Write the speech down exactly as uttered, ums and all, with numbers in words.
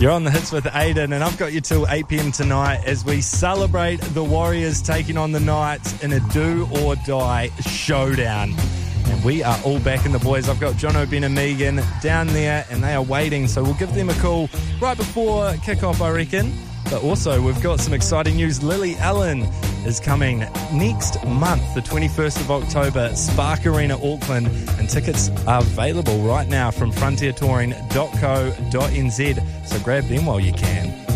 You're on the Hits with Aiden, and I've got you till eight p.m. tonight as we celebrate the Warriors taking on the Knights in a do-or-die showdown. And we are all back in the boys. I've got Jono, Ben and Megan down there, and they are waiting, so we'll give them a call right before kick-off, I reckon. But also, we've got some exciting news. Lily Allen is coming next month, the twenty-first of October, Spark Arena, Auckland, and tickets are available right now from frontier touring dot co dot n z, so grab them while you can.